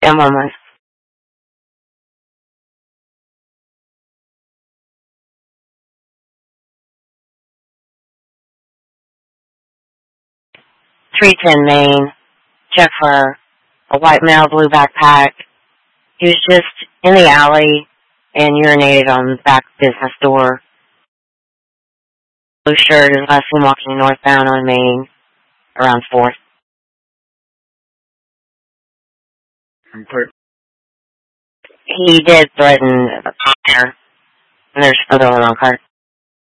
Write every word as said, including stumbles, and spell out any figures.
I'm on my three ten Main. Check for a white male, blue backpack. He was just in the alley and urinated on the back business door. Blue shirt is last seen walking northbound on Main around fourth. He did threaten a fire, and there's another one on cart.